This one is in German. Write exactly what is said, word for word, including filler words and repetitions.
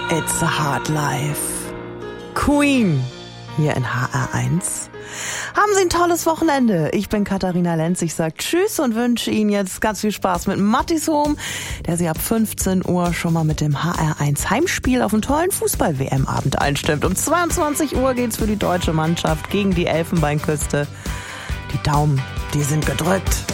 It's a Hard Life. Queen hier in H R eins. Haben Sie ein tolles Wochenende. Ich bin Katharina Lenz. Ich sage Tschüss und wünsche Ihnen jetzt ganz viel Spaß mit Mattis Home, der Sie ab fünfzehn Uhr schon mal mit dem H R eins Heimspiel auf einen tollen Fußball-W M-Abend einstimmt. Um zweiundzwanzig Uhr geht's für die deutsche Mannschaft gegen die Elfenbeinküste. Die Daumen, die sind gedrückt.